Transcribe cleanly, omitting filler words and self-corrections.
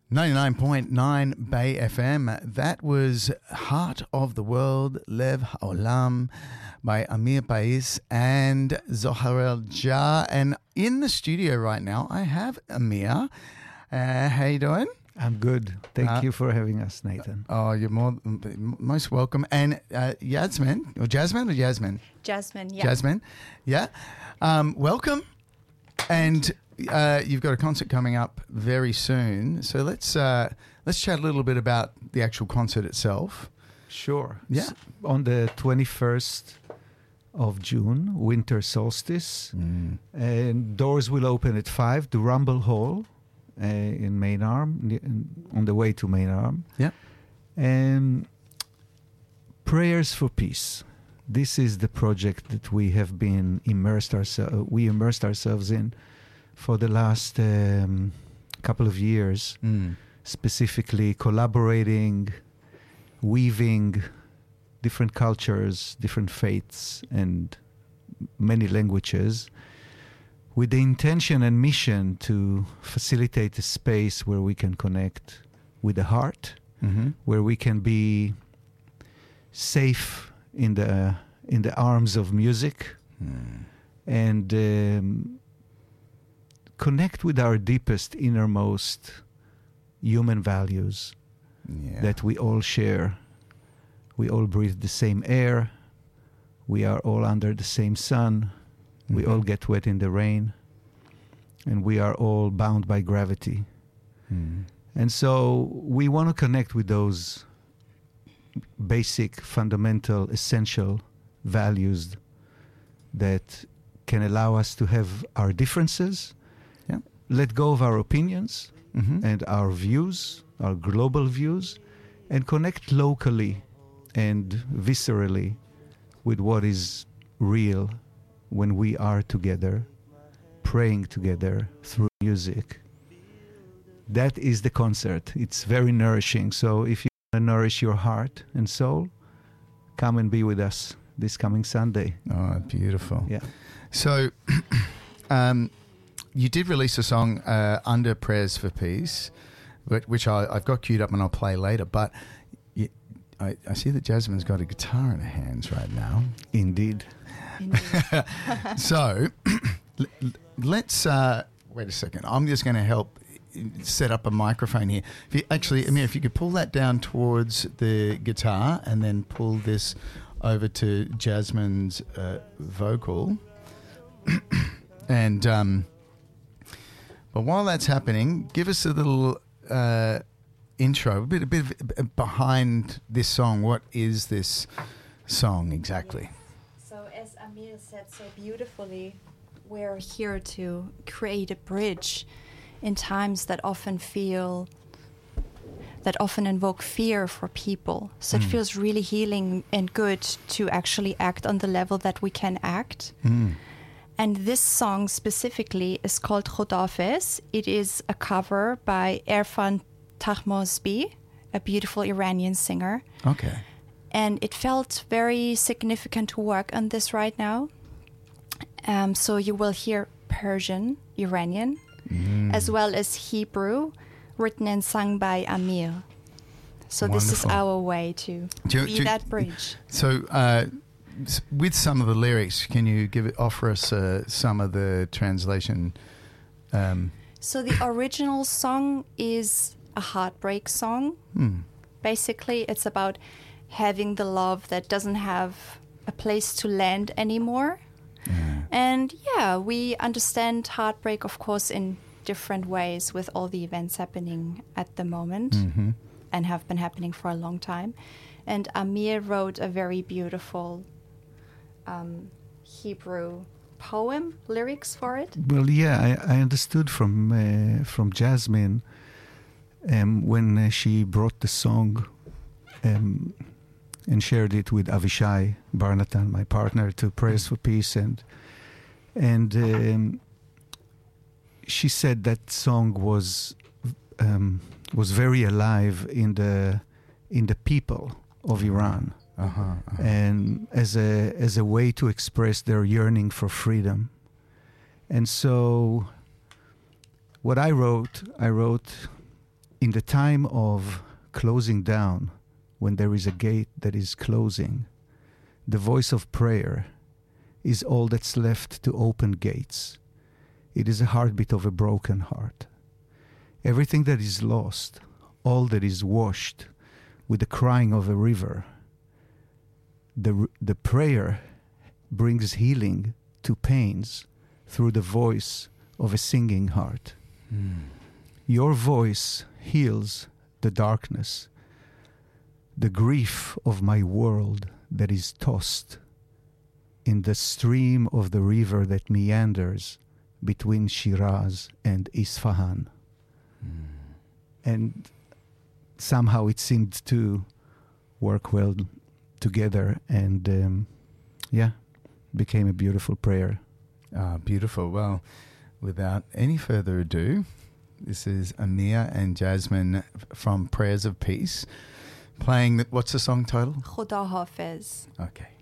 99.9 Bay FM. That was Heart of the World, Lev Haolam by Amir Pais and Zoharel Jah. And in the studio right now, I have Amir. How you doing? I'm good. Thank you for having us, Nathan. Oh, you're most welcome. And Yasmin, or Jasmine or Yasmin? Jasmine, yeah. Jasmine, yeah. Welcome. And you've got a concert coming up very soon. So let's chat a little bit about the actual concert itself. Sure. Yeah. On the 21st of June, winter solstice, and doors will open at 5, the Rumble Hall in Main Arm, on the way to Main Arm. Yeah. And Prayers for Peace. This is the project that we have been immersed ourselves in for the last couple of years, specifically collaborating, weaving different cultures, different faiths, and many languages, with the intention and mission to facilitate a space where we can connect with the heart, where we can be safe in the arms of music, and connect with our deepest, innermost human values that we all share. We all breathe the same air. We are all under the same sun. We all get wet in the rain. And we are all bound by gravity. And so we want to connect with those basic, fundamental, essential values that can allow us to have our differences, let go of our opinions and our views, our global views, and connect locally and viscerally with what is real when we are together, praying together through music. That is the concert. It's very nourishing. So if you want to nourish your heart and soul, come and be with us this coming Sunday. Oh, beautiful. Yeah. So you did release a song under Prayers for Peace, which I've got queued up and I'll play later. But I see that Jasmine's got a guitar in her hands right now. Indeed. So let's wait a second. I'm just going to help set up a microphone here. Amir, if you could pull that down towards the guitar and then pull this over to Jasmine's vocal. And but while that's happening, give us a little intro, a bit of behind this song. What is this song exactly? So as Amir said so beautifully, we're here to create a bridge in times that often invoke fear for people. So it feels really healing and good to actually act on the level that we can act. And this song specifically is called Khodafez. It is a cover by Erfan Tahmosbi, a beautiful Iranian singer. Okay. And it felt very significant to work on this right now. So you will hear Persian, Iranian, as well as Hebrew, written and sung by Amir. So Wonderful. This is our way to be that bridge. So with some of the lyrics, can you offer us some of the translation? So the original song is a heartbreak song. Basically, it's about having the love that doesn't have a place to land anymore. And we understand heartbreak, of course, in different ways with all the events happening at the moment and have been happening for a long time. And Amir wrote a very beautiful Hebrew poem, lyrics for it. Well, I understood from Jasmine when she brought the song and shared it with Avishai Barnatan, my partner, to Prayers for Peace, and she said that song was very alive in the people of Iran, and as a way to express their yearning for freedom. And so, what I wrote in the time of closing down, when there is a gate that is closing, the voice of prayer is all that's left to open gates. It is a heartbeat of a broken heart. Everything that is lost, all that is washed with the crying of a river, the prayer brings healing to pains through the voice of a singing heart. Your voice heals the darkness, the grief of my world that is tossed in the stream of the river that meanders between Shiraz and Isfahan. And somehow it seemed to work well together, and became a beautiful prayer. Beautiful. Well, without any further ado, this is Amir and Jasmine from Prayers of Peace playing what's the song title? Khuda Hafiz. Okay.